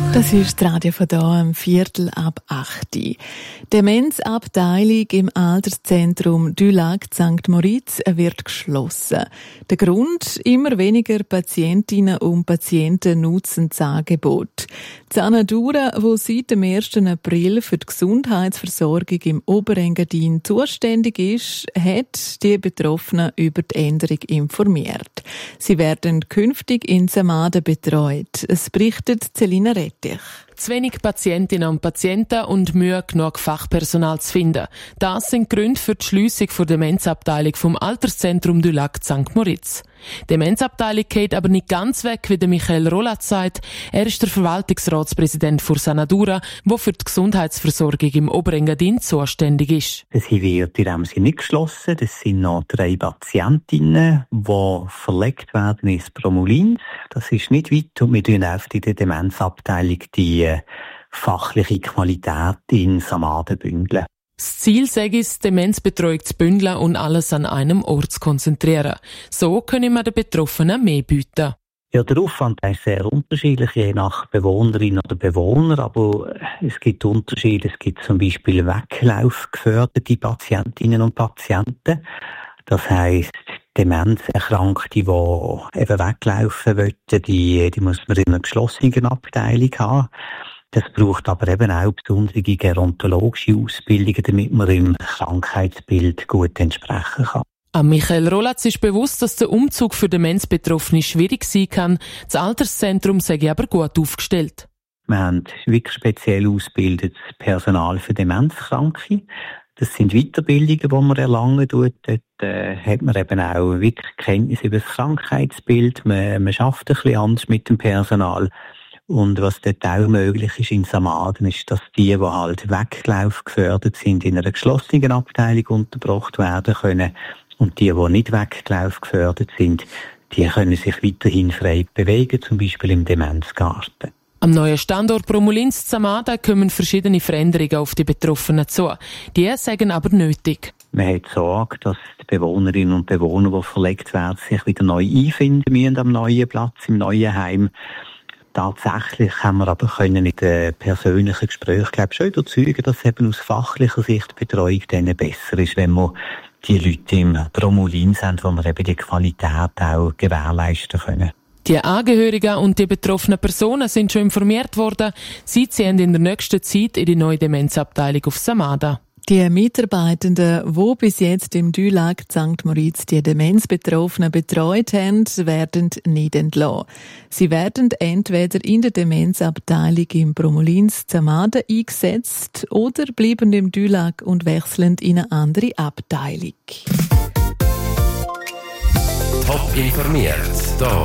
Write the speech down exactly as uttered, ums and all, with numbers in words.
Das ist das Radio von hier am Viertel ab acht. Die Demenzabteilung im Alterszentrum Du Lac Sankt Moritz wird geschlossen. Der Grund: immer weniger Patientinnen und Patienten nutzen das Angebot. Sanadura, wo seit dem ersten April für die Gesundheitsversorgung im Oberengadin zuständig ist, hat die Betroffenen über die Änderung informiert. Sie werden künftig in Samaden betreut. Es berichtet Celina Rettich. Zu wenig Patientinnen und Patienten und Mühe, genug Fachpersonal zu finden. Das sind Gründe für die Schliessung der Demenzabteilung vom Alterszentrum Du Lac Sankt Moritz. Die Demenzabteilung geht aber nicht ganz weg, wie der Michael Rolatz sagt. Er ist der Verwaltungsratspräsident für Sanadura, der für die Gesundheitsversorgung im Oberengadin zuständig ist. Sie wird in dem Sinne nicht geschlossen. Das sind noch drei Patientinnen, die verlegt werden ins Promulins. Das ist nicht weit und wir tun auf in der Demenzabteilung die fachliche Qualität in Samaden bündeln. Das Ziel sei es, Demenzbetreuung zu bündeln und alles an einem Ort zu konzentrieren. So können wir den Betroffenen mehr bieten. Ja, der Aufwand ist sehr unterschiedlich, je nach Bewohnerin oder Bewohner, aber es gibt Unterschiede. Es gibt zum Beispiel weglaufgeförderte Patientinnen und Patienten. Das heisst, Demenzerkrankte, die eben weglaufen wollen, die, die muss man in einer geschlossenen Abteilung haben. Das braucht aber eben auch besondere gerontologische Ausbildungen, damit man im Krankheitsbild gut entsprechen kann. An Michael Rolatz ist bewusst, dass der Umzug für Demenzbetroffene schwierig sein kann. Das Alterszentrum sei aber gut aufgestellt. Wir haben wirklich speziell ausgebildetes Personal für Demenzkranke. Das sind Weiterbildungen, die man erlangen tut. Dort äh, hat man eben auch wirklich Kenntnis über das Krankheitsbild. Man, man arbeitet ein bisschen anders mit dem Personal. Und was dort auch möglich ist in Samaden, ist, dass die, die halt Weglauf gefördert sind, in einer geschlossenen Abteilung untergebracht werden können. Und die, die nicht Weglauf gefördert sind, die können sich weiterhin frei bewegen, zum Beispiel im Demenzgarten. Am neuen Standort Promulins Samaden kommen verschiedene Veränderungen auf die Betroffenen zu. Die sagen aber nötig. Man hat Sorge, dass die Bewohnerinnen und Bewohner, die verlegt werden, sich wieder neu einfinden müssen am neuen Platz, im neuen Heim. Tatsächlich haben wir aber können in den persönlichen Gesprächen, glaube ich, schon überzeugen, dass eben aus fachlicher Sicht die Betreuung dann besser ist, wenn wir die Leute im Promulins haben, wo wir eben die Qualität auch gewährleisten können. Die Angehörigen und die betroffenen Personen sind schon informiert worden. Sie ziehen in der nächsten Zeit in die neue Demenzabteilung auf Samaden. Die Mitarbeitenden, die bis jetzt im Du Lac Sankt Moritz die Demenzbetroffenen betreut haben, werden nicht entlassen. Sie werden entweder in der Demenzabteilung im Promulins Samaden eingesetzt oder bleiben im Du Lac und wechseln in eine andere Abteilung. Top informiert, hier